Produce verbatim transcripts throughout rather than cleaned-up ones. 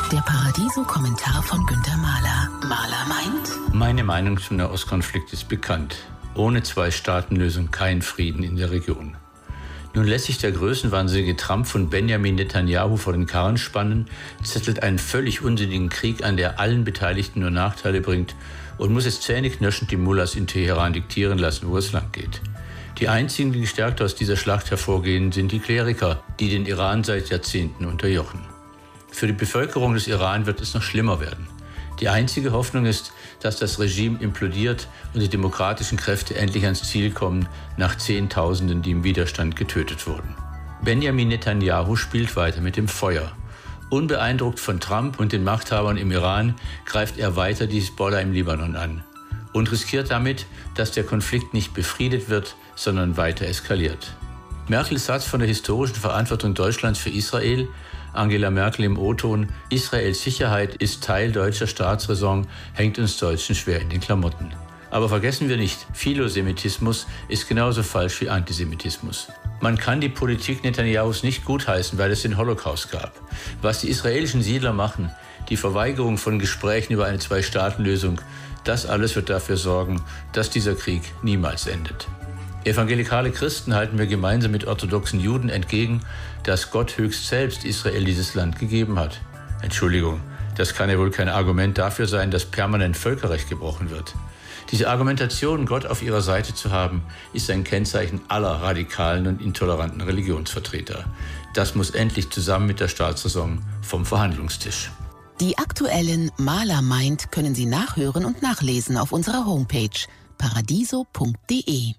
Der Paradiso-Kommentar von Günter Mahler. Mahler meint: Meine Meinung zum Nahostkonflikt ist bekannt. Ohne Zwei-Staaten-Lösung kein Frieden in der Region. Nun lässt sich der größenwahnsinnige Trump von Benjamin Netanyahu vor den Karren spannen, zettelt einen völlig unsinnigen Krieg an, der allen Beteiligten nur Nachteile bringt und muss es zähneknirschend die Mullahs in Teheran diktieren lassen, wo es lang geht. Die einzigen, die gestärkt aus dieser Schlacht hervorgehen, sind die Kleriker, die den Iran seit Jahrzehnten unterjochen. Für die Bevölkerung des Iran wird es noch schlimmer werden. Die einzige Hoffnung ist, dass das Regime implodiert und die demokratischen Kräfte endlich ans Ziel kommen, nach Zehntausenden, die im Widerstand getötet wurden. Benjamin Netanyahu spielt weiter mit dem Feuer. Unbeeindruckt von Trump und den Machthabern im Iran greift er weiter die Hisbollah im Libanon an und riskiert damit, dass der Konflikt nicht befriedet wird, sondern weiter eskaliert. Merkels Satz von der historischen Verantwortung Deutschlands für Israel, Angela Merkel im O-Ton: Israels Sicherheit ist Teil deutscher Staatsräson, hängt uns Deutschen schwer in den Klamotten. Aber vergessen wir nicht, Philosemitismus ist genauso falsch wie Antisemitismus. Man kann die Politik Netanyahus nicht gutheißen, weil es den Holocaust gab. Was die israelischen Siedler machen, die Verweigerung von Gesprächen über eine Zwei-Staaten-Lösung, das alles wird dafür sorgen, dass dieser Krieg niemals endet. Evangelikale Christen halten wir gemeinsam mit orthodoxen Juden entgegen, dass Gott höchst selbst Israel dieses Land gegeben hat. Entschuldigung, das kann ja wohl kein Argument dafür sein, dass permanent Völkerrecht gebrochen wird. Diese Argumentation, Gott auf ihrer Seite zu haben, ist ein Kennzeichen aller radikalen und intoleranten Religionsvertreter. Das muss endlich zusammen mit der Staatsräson vom Verhandlungstisch. Die aktuellen Mahler meint können Sie nachhören und nachlesen auf unserer Homepage paradiso punkt de.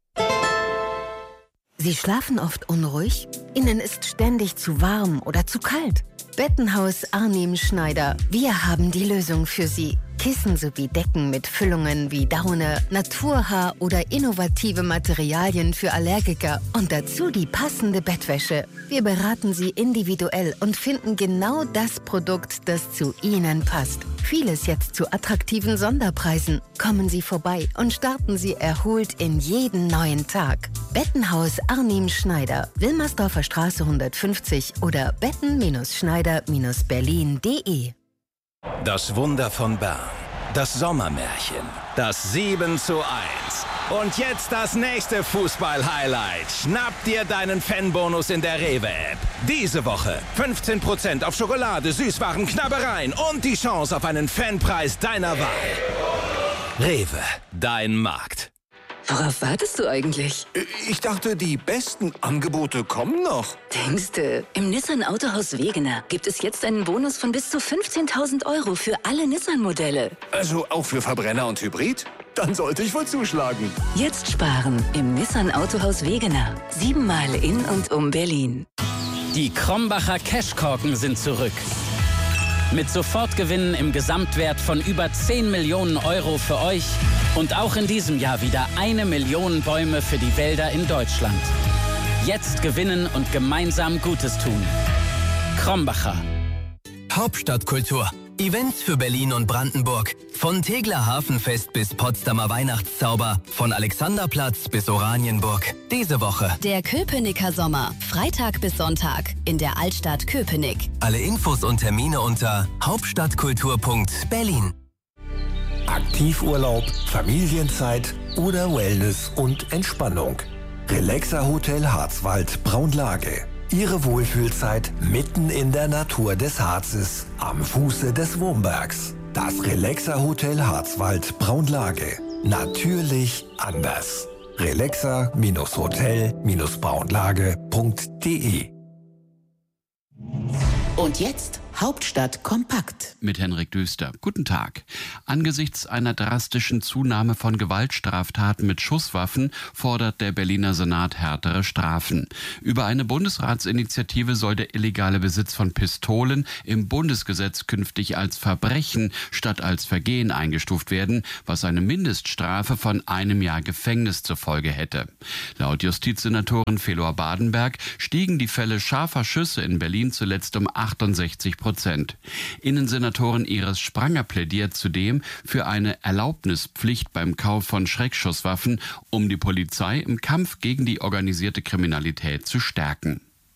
Sie schlafen oft unruhig? Ihnen ist ständig zu warm oder zu kalt? Bettenhaus Arnim Schneider. Wir haben die Lösung für Sie. Kissen sowie Decken mit Füllungen wie Daune, Naturhaar oder innovative Materialien für Allergiker und dazu die passende Bettwäsche. Wir beraten Sie individuell und finden genau das Produkt, das zu Ihnen passt. Vieles jetzt zu attraktiven Sonderpreisen. Kommen Sie vorbei und starten Sie erholt in jeden neuen Tag. Bettenhaus Arnim Schneider, Wilmersdorfer Straße hundertfünfzig oder betten-schneider berlin punkt de. Das Wunder von Bern, das Sommermärchen, das sieben zu eins. Und jetzt das nächste Fußball-Highlight. Schnapp dir deinen Fanbonus in der Rewe-App. Diese Woche fünfzehn Prozent auf Schokolade, Süßwaren, Knabbereien und die Chance auf einen Fanpreis deiner Wahl. Rewe, dein Markt. Worauf wartest du eigentlich? Ich dachte, die besten Angebote kommen noch. Denkste, im Nissan Autohaus Wegener gibt es jetzt einen Bonus von bis zu fünfzehntausend Euro für alle Nissan-Modelle. Also auch für Verbrenner und Hybrid? Dann sollte ich wohl zuschlagen. Jetzt sparen im Nissan Autohaus Wegener. Siebenmal in und um Berlin. Die Krombacher Cashkorken sind zurück. Mit Sofortgewinnen im Gesamtwert von über zehn Millionen Euro für euch und auch in diesem Jahr wieder eine Million Bäume für die Wälder in Deutschland. Jetzt gewinnen und gemeinsam Gutes tun. Krombacher. Hauptstadtkultur. Events für Berlin und Brandenburg. Von Tegeler Hafenfest bis Potsdamer Weihnachtszauber. Von Alexanderplatz bis Oranienburg. Diese Woche der Köpenicker Sommer. Freitag bis Sonntag in der Altstadt Köpenick. Alle Infos und Termine unter hauptstadtkultur punkt berlin. Aktivurlaub, Familienzeit oder Wellness und Entspannung. Relaxer Hotel Harzwald Braunlage. Ihre Wohlfühlzeit mitten in der Natur des Harzes, am Fuße des Wurmbergs. Das Relaxer Hotel Harzwald Braunlage. Natürlich anders. relaxer Hotel Braunlage punkt de. Und jetzt Hauptstadt kompakt. Mit Henrik Düster. Guten Tag. Angesichts einer drastischen Zunahme von Gewaltstraftaten mit Schusswaffen fordert der Berliner Senat härtere Strafen. Über eine Bundesratsinitiative soll der illegale Besitz von Pistolen im Bundesgesetz künftig als Verbrechen statt als Vergehen eingestuft werden, was eine Mindeststrafe von einem Jahr Gefängnis zur Folge hätte. Laut Justizsenatorin Felor Badenberg stiegen die Fälle scharfer Schüsse in Berlin zuletzt um achtundsechzig Prozent. Innensenatorin Iris Spranger plädiert zudem für eine Erlaubnispflicht beim Kauf von Schreckschusswaffen, um die Polizei im Kampf gegen die organisierte Kriminalität zu stärken.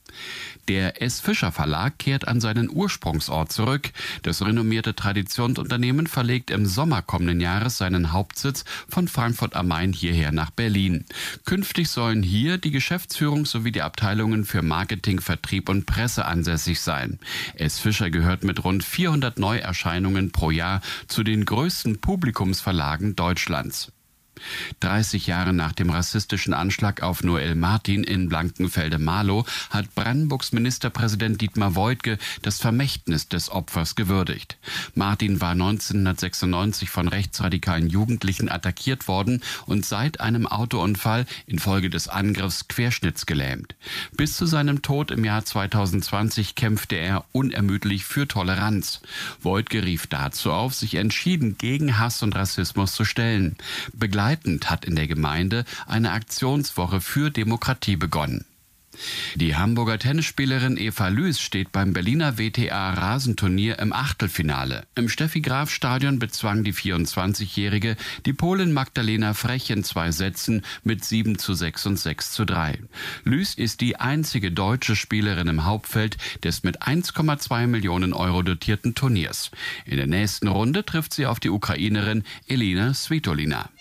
Der S. Fischer Verlag kehrt an seinen Ursprungsort zurück. Das renommierte Traditionsunternehmen verlegt im Sommer kommenden Jahres seinen Hauptsitz von Frankfurt am Main hierher nach Berlin. Künftig sollen hier die Geschäftsführung sowie die Abteilungen für Marketing, Vertrieb und Presse ansässig sein. S. Fischer gehört mit rund vierhundert Neuerscheinungen pro Jahr zu den größten Publikumsverlagen Deutschlands. dreißig Jahre nach dem rassistischen Anschlag auf Noel Martin in Blankenfelde-Marlow hat Brandenburgs Ministerpräsident Dietmar Woidke das Vermächtnis des Opfers gewürdigt. Martin war neunzehnhundertsechsundneunzig von rechtsradikalen Jugendlichen attackiert worden und seit einem Autounfall infolge des Angriffs querschnittsgelähmt. Bis zu seinem Tod im Jahr zweitausendzwanzig kämpfte er unermüdlich für Toleranz. Woidke rief dazu auf, sich entschieden gegen Hass und Rassismus zu stellen. Begleitend hat in der Gemeinde eine Aktionswoche für Demokratie begonnen. Die Hamburger Tennisspielerin Eva Lüß steht beim Berliner W T A-Rasenturnier im Achtelfinale. Im Steffi-Graf-Stadion bezwang die vierundzwanzigjährige die Polin Magdalena Frech in zwei Sätzen mit sieben zu sechs und sechs zu drei. Lüß ist die einzige deutsche Spielerin im Hauptfeld des mit eins Komma zwei Millionen Euro dotierten Turniers. In der nächsten Runde trifft sie auf die Ukrainerin Elina Svitolina.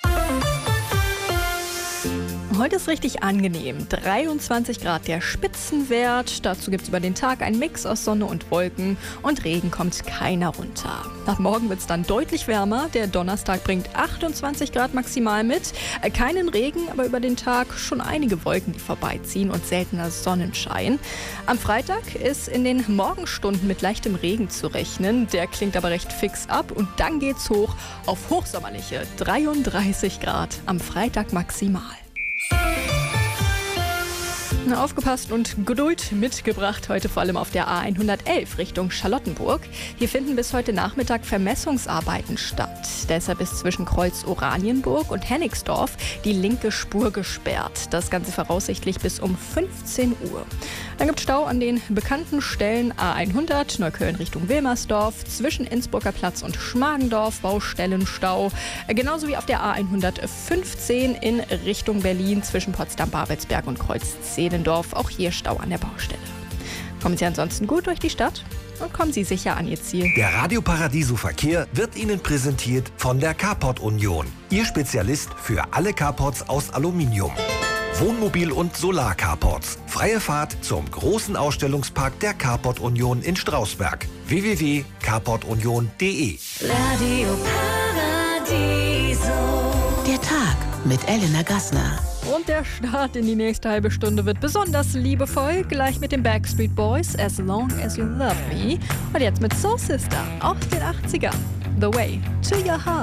Heute ist richtig angenehm. dreiundzwanzig Grad der Spitzenwert. Dazu gibt es über den Tag einen Mix aus Sonne und Wolken und Regen kommt keiner runter. Ab morgen wird es dann deutlich wärmer. Der Donnerstag bringt achtundzwanzig Grad maximal mit. Keinen Regen, aber über den Tag schon einige Wolken, die vorbeiziehen und seltener Sonnenschein. Am Freitag ist in den Morgenstunden mit leichtem Regen zu rechnen. Der klingt aber recht fix ab und dann geht's hoch auf hochsommerliche dreiunddreißig Grad am Freitag maximal. Aufgepasst und Geduld mitgebracht, heute vor allem auf der A hundertelf Richtung Charlottenburg. Hier finden bis heute Nachmittag Vermessungsarbeiten statt. Deshalb ist zwischen Kreuz Oranienburg und Hennigsdorf die linke Spur gesperrt. Das Ganze voraussichtlich bis um fünfzehn Uhr. Dann gibt es Stau an den bekannten Stellen A hundert, Neukölln Richtung Wilmersdorf, zwischen Innsbrucker Platz und Schmargendorf, Baustellenstau. Genauso wie auf der A hundertfünfzehn in Richtung Berlin zwischen Potsdam-Babelsberg und Kreuz-Zehlendorf. Auch hier Stau an der Baustelle. Kommen Sie ansonsten gut durch die Stadt und kommen Sie sicher an Ihr Ziel. Der Radio Paradiso Verkehr wird Ihnen präsentiert von der Carport Union. Ihr Spezialist für alle Carports aus Aluminium. Wohnmobil- und Solar-Carports. Freie Fahrt zum großen Ausstellungspark der Carport Union in Strausberg. w w w punkt carport union punkt de Radio Paradiso. Der Tag mit Elena Gassner. Und der Start in die nächste halbe Stunde wird besonders liebevoll, gleich mit den Backstreet Boys, As Long As You Love Me. Und jetzt mit Soul Sister aus den achtzigern. The Way to Your Heart.